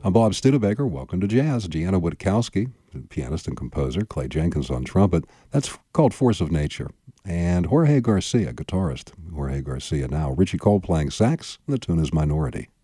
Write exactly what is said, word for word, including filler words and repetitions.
I'm Bob Studebaker. Welcome to Jazz. Deanna Witkowski, pianist and composer. Clay Jenkins on trumpet. That's called Force of Nature. And Jorge Garcia, guitarist. Jorge Garcia now. Richie Cole playing sax. And the tune is Minority.